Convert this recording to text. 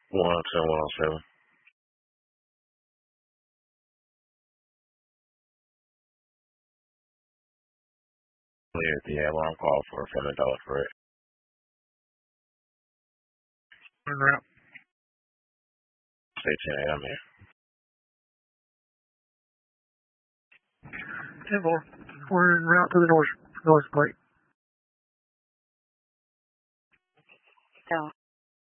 107. Clear the alarm call for $7 for it. Route. Stay 10 a.m. here. 10-4. We're en route to the north plate. So